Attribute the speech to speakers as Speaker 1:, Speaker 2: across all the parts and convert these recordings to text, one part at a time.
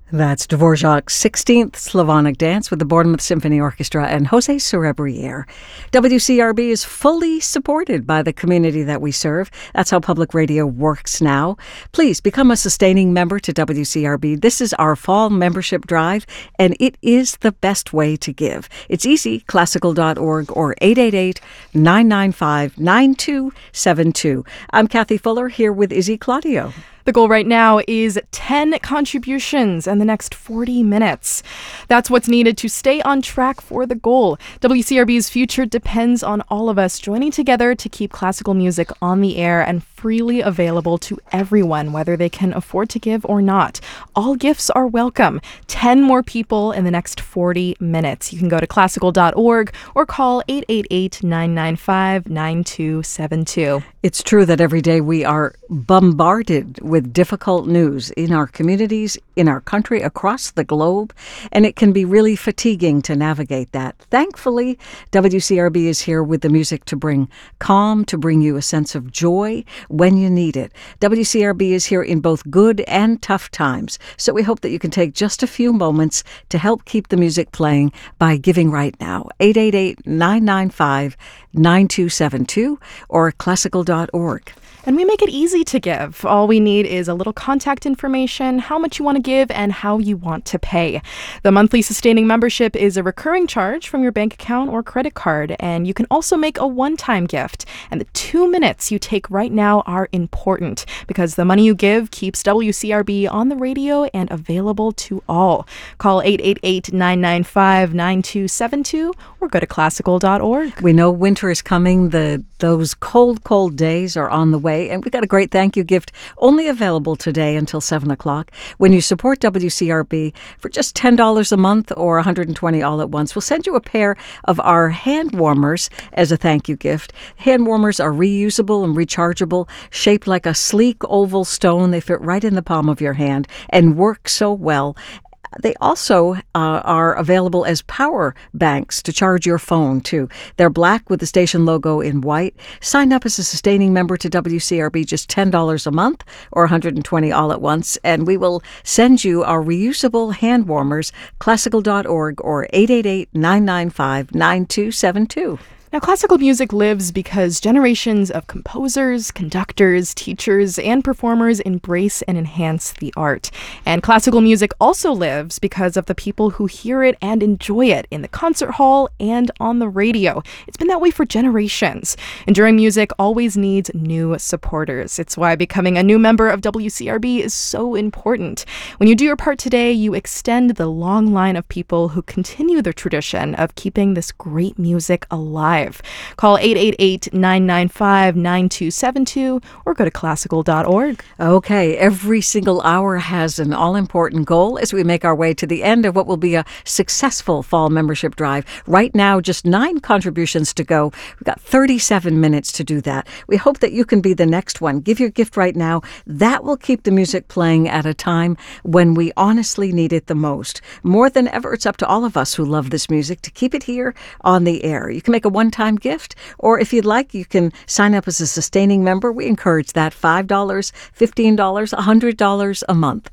Speaker 1: That's Dvorak's 16th Slavonic Dance with the Bournemouth Symphony Orchestra and Jose Cerebriere. WCRB is fully supported by the community that we serve. That's how public radio works now. Please become a sustaining member to WCRB. This is our fall membership drive, and it is the best way to give. It's easy, classical.org or 888-995-9272. I'm Kathy Fuller here with Izzy Claudio.
Speaker 2: The goal right now is 10 contributions in the next 40 minutes. That's what's needed to stay on track for the goal. WCRB's future depends on all of us joining together to keep classical music on the air and freely available to everyone, whether they can afford to give or not. All gifts are welcome. 10 more people in the next 40 minutes. You can go to classical.org or call 888-995-9272.
Speaker 1: It's true that every day we are bombarded with difficult news in our communities, in our country, across the globe, and it can be really fatiguing to navigate that. Thankfully, WCRB is here with the music to bring calm, to bring you a sense of joy when you need it. WCRB is here in both good and tough times, so we hope that you can take just a few moments to help keep the music playing by giving right now. 888-995-9272 or classical.org.
Speaker 2: And we make it easy to give. All we need is a little contact information, how much you want to give, and how you want to pay. The monthly sustaining membership is a recurring charge from your bank account or credit card, and you can also make a one-time gift. And the 2 minutes you take right now are important because the money you give keeps WCRB on the radio and available to all. Call 888-995-9272 or go to classical.org.
Speaker 1: We know winter is coming. Those cold days are on the way. And we got a great thank you gift only available today until 7 o'clock. When you support WCRB for just $10 a month or $120 all at once, we'll send you a pair of our hand warmers as a thank you gift. Hand warmers are reusable and rechargeable, shaped like a sleek oval stone. They fit right in the palm of your hand and work so well. They also are available as power banks to charge your phone, too. They're black with the station logo in white. Sign up as a sustaining member to WCRB, just $10 a month or $120 all at once, and we will send you our reusable hand warmers, classical.org or 888-995-9272.
Speaker 2: Now, classical music lives because generations of composers, conductors, teachers, and performers embrace and enhance the art. And classical music also lives because of the people who hear it and enjoy it in the concert hall and on the radio. It's been that way for generations. Enduring music always needs new supporters. It's why becoming a new member of WCRB is so important. When you do your part today, you extend the long line of people who continue the tradition of keeping this great music alive. Call 888-995-9272 or go to classical.org.
Speaker 1: Okay, every single hour has an all-important goal as we make our way to the end of what will be a successful fall membership drive. Right now, just 9 contributions to go. We've got 37 minutes to do that. We hope that you can be the next one. Give your gift right now. That will keep the music playing at a time when we honestly need it the most. More than ever, it's up to all of us who love this music to keep it here on the air. You can make a one-time gift, or if you'd like, you can sign up as a sustaining member. We encourage that. $5, $15, $100 a month.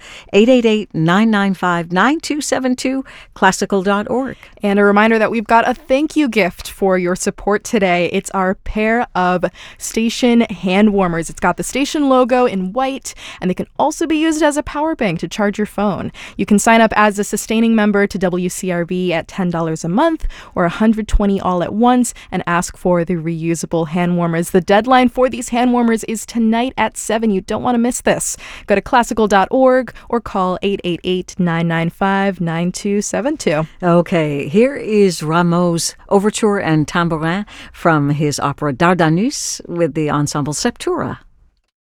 Speaker 1: 888-995-9272, classical.org.
Speaker 2: And a reminder that we've got a thank you gift for your support today. It's our pair of station hand warmers. It's got the station logo in white, and they can also be used as a power bank to charge your phone. You can sign up as a sustaining member to WCRB at $10 a month or $120 all at once and ask for the reusable hand warmers. The deadline for these hand warmers is tonight at 7. You don't want to miss this. Go to classical.org or call 888-995-9272.
Speaker 1: Okay, here is Rameau's Overture and Tambourin from his opera Dardanus with the ensemble Septura.